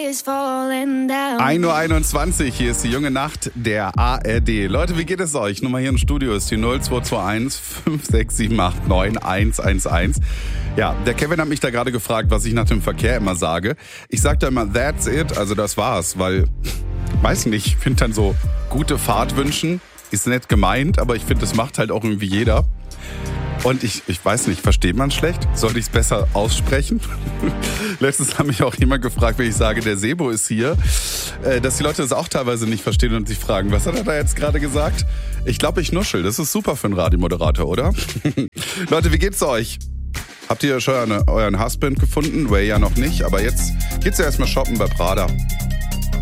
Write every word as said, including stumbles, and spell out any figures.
ein Uhr einundzwanzig, hier ist die junge Nacht der A R D. Leute, wie geht es euch? Nummer hier im Studio ist die null zwei zwei eins fünf sechs sieben acht neun eins eins eins. Ja, der Kevin hat mich da gerade gefragt, was ich nach dem Verkehr immer sage. Ich sage da immer, that's it, also das war's, weil, weiß nicht, ich finde dann so, gute Fahrt wünschen, ist nett gemeint, aber ich finde, das macht halt auch irgendwie jeder. Und ich, ich weiß nicht, versteht man schlecht? Sollte ich es besser aussprechen? Letztens hat mich auch jemand gefragt, wenn ich sage, der Sebo ist hier, äh, dass die Leute das auch teilweise nicht verstehen und sich fragen, was hat er da jetzt gerade gesagt? Ich glaube, ich nuschel. Das ist super für einen Radiomoderator, oder? Leute, wie geht's euch? Habt ihr schon eine, euren Husband gefunden? Way ja noch nicht, aber jetzt geht's ja erstmal shoppen bei Prada.